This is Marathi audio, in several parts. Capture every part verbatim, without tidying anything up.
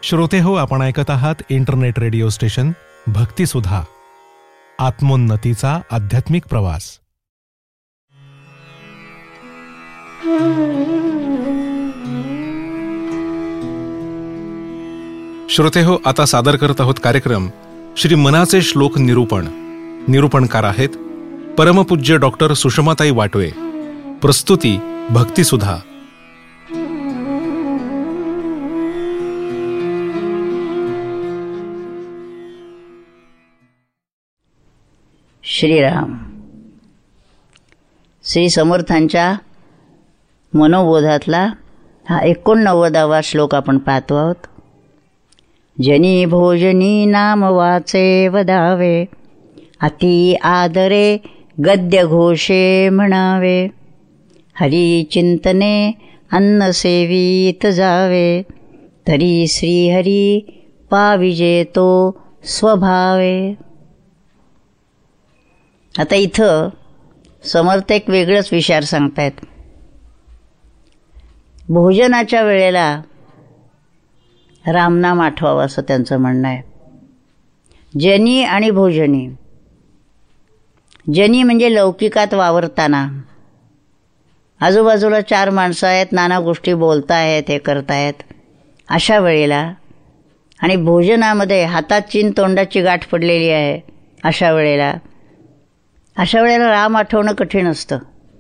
श्रोते हो, आपण ऐकत आहात इंटरनेट रेडिओ स्टेशन भक्तिसुधा, आत्मोन्नतीचा आध्यात्मिक प्रवास. श्रोते हो, आता सादर करत आहोत कार्यक्रम श्री मनाचे श्लोक निरूपण. निरूपणकार आहेत परमपूज्य डॉक्टर सुषमाताई वाटवे. प्रस्तुती भक्तिसुधा. श्रीराम. श्री समर्थांच्या मनोबोधातला हा एकोणनव्वदावा श्लोक आपण पाहतो आहोत. जनी भोजनी नाम वाचे वदावे, अति आदरे गद्य घोषे म्हणावे. हरी चिंतने अन्न सेवित जावे, तरी श्रीहरी पाविजे तो स्वभावे. आता इथं समर्थ एक वेगळंच विचार सांगतायत. भोजनाच्या वेळेला रामनाम आठवावं असं त्यांचं म्हणणं आहे. जनी आणि भोजनी. जनी म्हणजे लौकिकात वावरताना, आजूबाजूला चार माणसं आहेत, नाना गोष्टी बोलतायत, हे करतायत, अशा वेळेला, आणि भोजनामध्ये हातात चीन तोंडाची गाठ पडलेली आहे अशा वेळेला अशा वेळेला राम आठवणं कठीण असतं.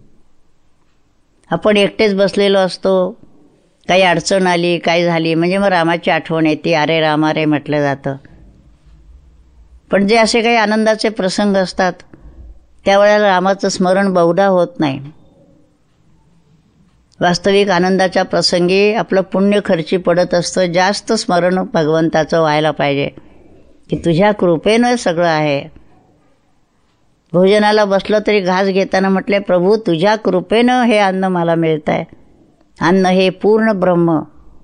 आपण एकटेच बसलेलो असतो, काही अडचण आली, काय झाली म्हणजे मग रामाची आठवण येते. अरे राम रे म्हटलं जातं. पण जे असे काही आनंदाचे प्रसंग असतात त्यावेळेला रामाचं स्मरण बहुधा होत नाही. वास्तविक आनंदाच्या प्रसंगी आपलं पुण्य खर्ची पडत असतं. जास्त स्मरण भगवंताचं व्हायला पाहिजे की तुझ्या कृपेनं सगळं आहे. भोजनाला बसलं तरी घास घेताना म्हटले, प्रभू तुझ्या कृपेनं हे अन्न मला मिळत आहे. अन्न हे पूर्ण ब्रह्म.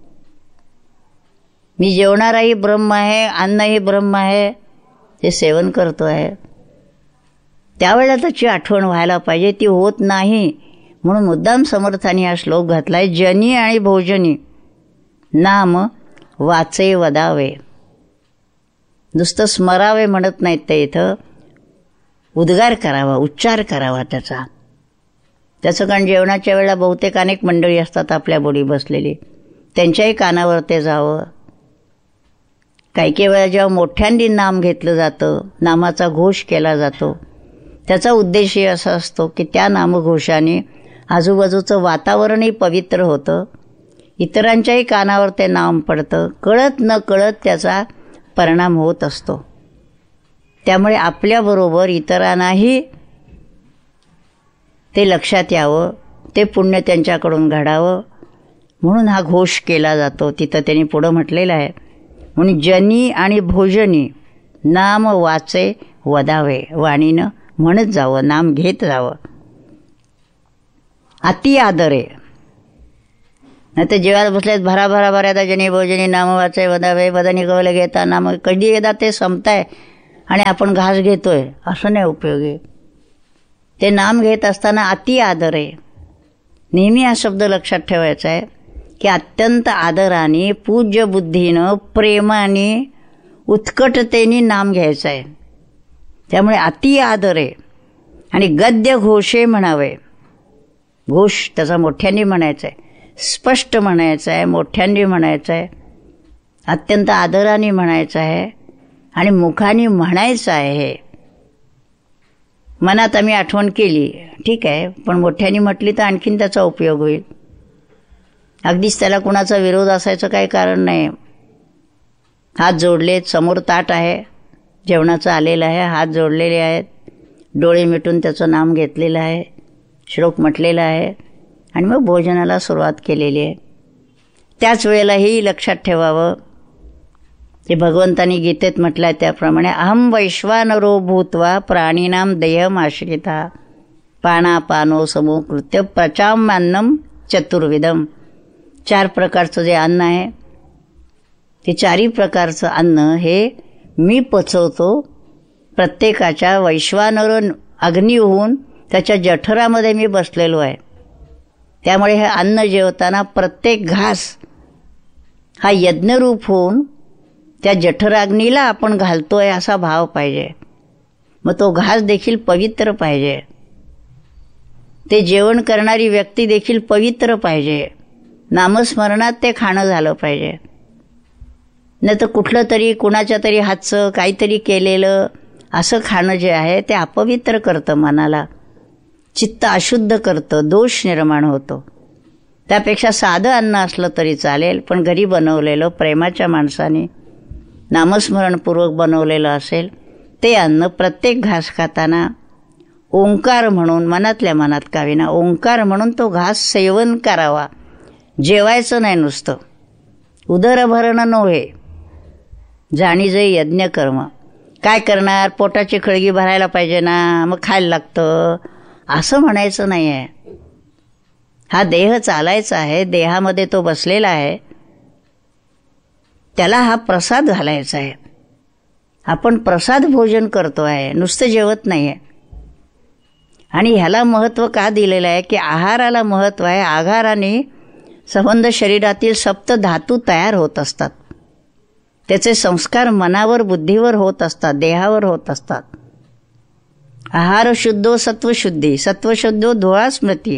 मी जेवणाराही ब्रह्म आहे, अन्नही ब्रह्म आहे, हे सेवन करतो आहे. त्यावेळेला त्याची आठवण व्हायला पाहिजे. ती होत नाही. म्हणून मुद्दाम समर्थांनी हा श्लोक घातलाय. जनी आणि भोजनी नाम वाचे वदावे. नुसतं स्मरावे म्हणत नाहीत ते, इथं उद्गार करावा, उच्चार करावा त्याचा. त्याचं कारण जेवणाच्या वेळेला बहुतेक अनेक मंडळी असतात आपल्या बोडी बसलेली, त्यांच्याही कानावर ते जावं. काही काही वेळा जेव्हा मोठ्यांनी नाम घेतलं जातं, नामाचा घोष केला जातो, त्याचा उद्देशही असा असतो की त्या नामघोषाने आजूबाजूचं वातावरणही पवित्र होतं, इतरांच्याही कानावर ते नाम पडतं, कळत न कळत त्याचा परिणाम होत असतो. त्यामुळे आपल्याबरोबर इतरांनाही ते लक्षात यावं, ते पुण्य त्यांच्याकडून घडावं म्हणून हा घोष केला जातो. तिथं त्यांनी पुढं म्हटलेलं आहे. म्हणून जनी आणि भोजनी नाम वाचे वदावे. वाणीनं म्हणत जावं, नाम घेत जावं. अति आदरे. नाही तर जेवायला बसलेत भरा भरा भरा जनी भोजनी नाम वाचे वदावे. वदनी कवले घेता नाम. कधी एकदा ते संपताय आणि आपण घास घेतोय असं नाही उपयोगी. ते नाम घेत असताना अति आदर आहे. नेहमी हा शब्द लक्षात ठेवायचा आहे की अत्यंत आदराने, पूज्य बुद्धीनं, प्रेमाने, उत्कटतेने नाम घ्यायचं आहे. त्यामुळे अति आदर आहे. आणि गद्य घोषे म्हणावे. घोष त्याचा मोठ्यांनी म्हणायचा आहे, स्पष्ट म्हणायचं आहे, मोठ्यांनी म्हणायचं आहे, अत्यंत आदराने म्हणायचं आहे आणि मुखाने म्हणायचं आहे. मनात आम्ही आठवण केली ठीक आहे, पण मोठ्याने म्हटली तर आणखीन त्याचा उपयोग होईल. अगदीच त्याला कुणाचा विरोध असायचं काही कारण नाही. हात जोडलेत, समोर ताट आहे, जेवणाचं आलेलं आहे, हात जोडलेले आहेत, डोळे मिटून त्याचं नाम घेतलेलं आहे, श्लोक म्हटलेला आहे आणि मग भोजनाला सुरुवात केलेली आहे. त्याच वेळेलाही लक्षात ठेवावं ते भगवंतानी गीतेत म्हटलं आहे त्याप्रमाणे, अहम वैश्वानरो भूत्वा प्राणीनाम देहम आश्रिता पानापानो समोकृत्य प्रचाम्यान्नम चतुर्विधम. चार प्रकारचं जे अन्न आहे ते चारही प्रकारचं अन्न हे मी पचवतो. प्रत्येकाच्या वैश्वानर अग्नी होऊन त्याच्या जठरामध्ये मी बसलेलो आहे. त्यामुळे हे अन्न जेवताना प्रत्येक घास हा यज्ञरूप होऊन त्या जठराग्नीला आपण घालतोय असा भाव पाहिजे. मग तो घास देखील पवित्र पाहिजे. ते जेवण करणारी व्यक्ती देखील पवित्र पाहिजे. नामस्मरणात ते खाणं झालं पाहिजे. नाही तर कुठलं तरी कुणाच्या तरी हातचं काहीतरी केलेलं असं खाणं जे आहे ते अपवित्र करतं मनाला, चित्त अशुद्ध करतं, दोष निर्माण होतो. त्यापेक्षा साधं अन्न असलं तरी चालेल, पण घरी बनवलेलं प्रेमाच्या माणसाने नामस्मरणपूर्वक बनवलेलं असेल ते अन्न प्रत्येक घास खाताना ओंकार म्हणून, मनातल्या मनात का विना ओंकार म्हणून तो घास सेवन करावा. जेवायचं नाही नुसतं, उदरभरणं नव्हे, जाणीजे यज्ञकर्म. काय करणार, पोटाची खळगी भरायला पाहिजे ना, मग खायला लागतं असं म्हणायचं नाही आहे. हा देह चालायचा आहे, देहामध्ये तो बसलेला आहे, त्याला हा प्रसाद घालायचा आहे. आपण प्रसाद भोजन करतो आहे, नुसतं जेवत नाही आहे. आणि ह्याला महत्त्व का दिलेलं आहे की आहाराला महत्त्व आहे. आहाराने संबंध शरीरातील सप्त धातू तयार होत असतात. त्याचे संस्कार मनावर, बुद्धीवर होत असतात, देहावर होत असतात. आहार शुद्धो सत्वशुद्धी, सत्वशुद्धो धोळा स्मृती.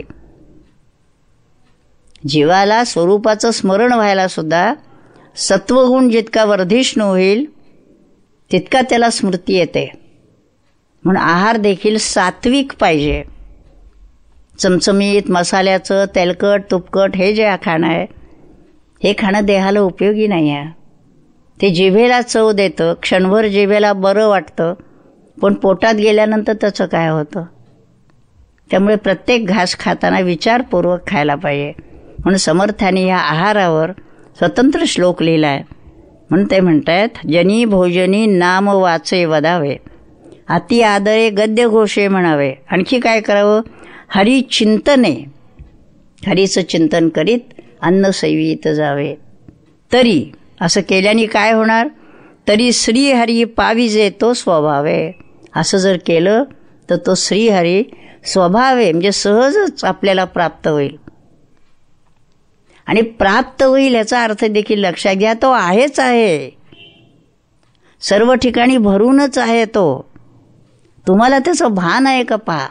जीवाला स्वरूपाचं स्मरण व्हायला सुद्धा सत्वगुण जितका वर्धिष्णू होईल तितका त्याला स्मृती येते. म्हणून आहार देखील सात्विक पाहिजे. चमचमीत, मसाल्याचं, तेलकट, तुपकट हे जे खाणं आहे हे खाणं देहाला उपयोगी नाही आहे. ते जिभेला चव देतं, क्षणभर जिभेला बरं वाटतं, पण पोटात गेल्यानंतर त्याचं काय होतं. त्यामुळे प्रत्येक घास खाताना विचारपूर्वक खायला पाहिजे. म्हणून समर्थांनी ह्या आहारावर स्वतंत्र श्लोक लिहिला आहे. म्हणून ते म्हणतात, जनी भोजनी नाम वाचे वदावे, अति आदरे गद्य घोषे म्हणावे. आणखी काय करावं, हरी चिंतने, हरीचं चिंतन करीत अन्न सेवित जावे. तरी असं केल्याने काय होणार, तरी श्रीहरी पाविजे तो स्वभावे. असं जर केलं तर तो श्रीहरी स्वभावे म्हणजे सहजच आपल्याला प्राप्त होईल. आणि प्राप्त होईल याचा अर्थ देखील लक्षात घ्या, तो आहेच आहे, सर्व ठिकाणी भरूनच आहे तो. तुम्हाला त्याचं भान आहे का पहा.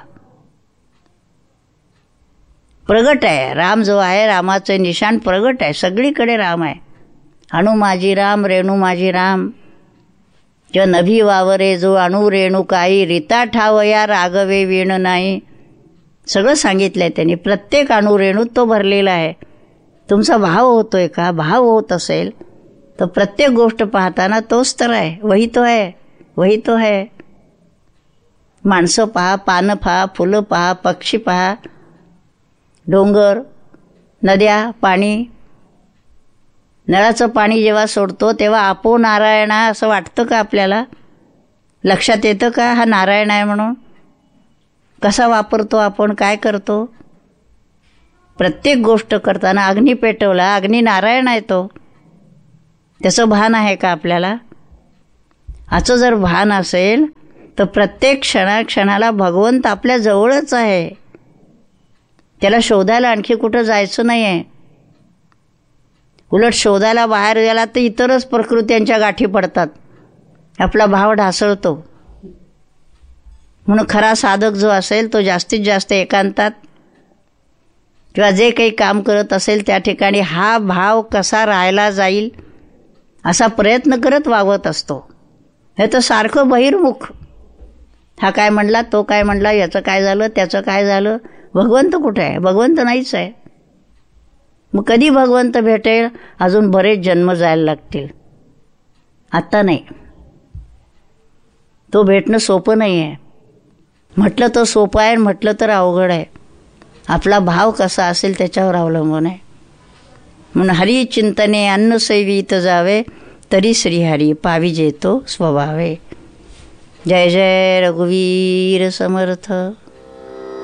प्रगट आहे राम जो आहे, रामाचे निशाण प्रगट आहे, सगळीकडे राम आहे. अणु माझी राम, रेणू माझी राम, ज नभी वावरे जो अणु रेणू काही, रीता ठावया रागवे वीण नाही. सगळं सांगितलंय त्यांनी. प्रत्येक अणु रेणूत तो भरलेला आहे. तुमचा भाव होतोय का, भाव होत असेल तर प्रत्येक गोष्ट पाहताना तोच तर आहे, वही तो आहे, वही तो आहे. माणसं पहा, पानं पहा, फुलं पहा, पक्षी पहा, डोंगर, नद्या, पाणी. नळाचं पाणी जेव्हा सोडतो तेव्हा आपो नारायण असं वाटतं का आपल्याला, लक्षात येतं का हा नारायण आहे म्हणून. कसा वापरतो आपण, काय करतो. प्रत्येक गोष्ट करताना अग्नी पेटवला, अग्नी नारायण आहे तो, त्याचं भान आहे का आपल्याला. असं जर भान असेल तर प्रत्येक क्षणा क्षणाला भगवंत आपल्या जवळच आहे. त्याला शोधायला आणखी कुठं जायचं नाही आहे. उलट शोधायला बाहेर गेला तर इतरच प्रकृत्यांच्या गाठी पडतात, आपला भाव ढासळतो. म्हणून खरा साधक जो असेल तो जास्तीत जास्त एकांतात किंवा जे काही काम करत असेल त्या ठिकाणी हा भाव कसा राहायला जाईल असा प्रयत्न करत वागत असतो. हे तर सारखं बहिर्मुख, हा काय म्हणला, तो काय म्हणला, याचं काय झालं, त्याचं काय झालं. भगवंत कुठे आहे, भगवंत नाहीच आहे. मग कधी भगवंत भेटेल, अजून बरेच जन्म जायला लागतील, आत्ता नाही. तो भेटणं सोपं नाही आहे. म्हटलं तर सोपं आहे, म्हटलं तर अवघड आहे. आपला भाव कसा असेल त्याच्यावर अवलंबून आहे. म्हणून हरी चिंतने अन्न सेवित जावे, तरी श्रीहरी पाविजे तो स्वभावे. जय जय रघुवीर समर्थ.